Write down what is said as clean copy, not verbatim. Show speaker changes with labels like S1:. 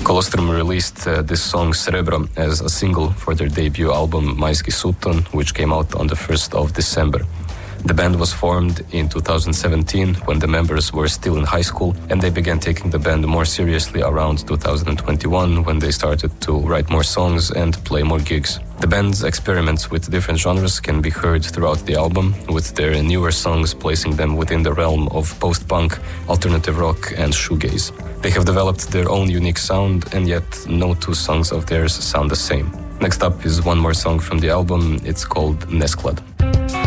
S1: Colostrum released this song Cerebro as a single for their debut album Majski Suton, which came out on the 1st of December. The band was formed in 2017 when the members were still in high school, and they began taking the band more seriously around 2021 when they started to write more songs and play more gigs. The band's experiments with different genres can be heard throughout the album, with their newer songs placing them within the realm of post-punk, alternative rock and shoegaze. They have developed their own unique sound, and yet no two songs of theirs sound the same. Next up is one more song from the album. It's called Nesklad.